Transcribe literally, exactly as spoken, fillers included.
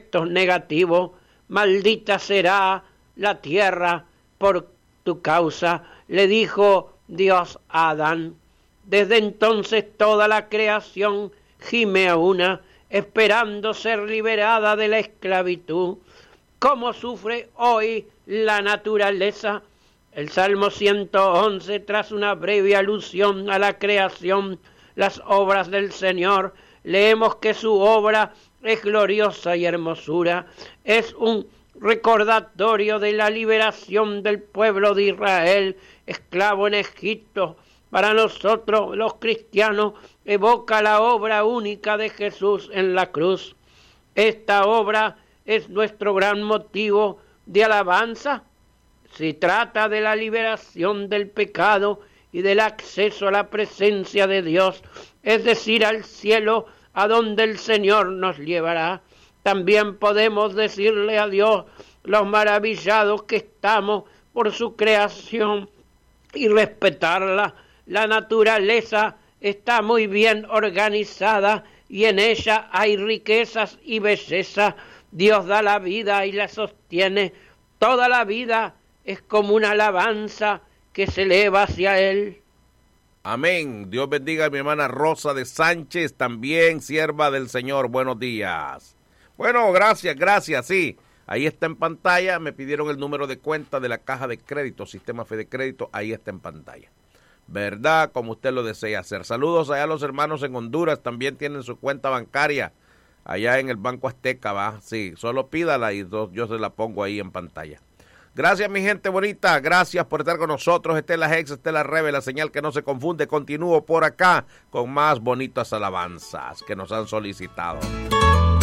efectos negativos. Maldita será la tierra por tu causa, le dijo Dios a Adán. Desde entonces toda la creación gime a una, esperando ser liberada de la esclavitud. ¿Cómo sufre hoy la naturaleza? El Salmo ciento once, tras una breve alusión a la creación, las obras del Señor, leemos que su obra es gloriosa y hermosura. Es un recordatorio de la liberación del pueblo de Israel, esclavo en Egipto. Para nosotros, los cristianos, evoca la obra única de Jesús en la cruz. Esta obra es nuestro gran motivo de alabanza. Se trata de la liberación del pecado y del acceso a la presencia de Dios, es decir, al cielo, a donde el Señor nos llevará. También podemos decirle a Dios los maravillados que estamos por su creación y respetarla. La naturaleza está muy bien organizada y en ella hay riquezas y belleza. Dios da la vida y la sostiene. Toda la vida es como una alabanza que se eleva hacia Él. Amén. Dios bendiga a mi hermana Rosa de Sánchez, también sierva del Señor. Buenos días. Bueno, gracias, gracias, sí. Ahí está en pantalla. Me pidieron el número de cuenta de la caja de crédito, Sistema Fede Crédito. Ahí está en pantalla. ¿Verdad? Como usted lo desea hacer. Saludos allá a los hermanos en Honduras. También tienen su cuenta bancaria allá en el Banco Azteca, ¿va? Sí, solo pídala y yo se la pongo ahí en pantalla. Gracias, mi gente bonita. Gracias por estar con nosotros. Estela Hex, Estela Rebe, la señal que no se confunde. Continúo por acá con más bonitas alabanzas que nos han solicitado.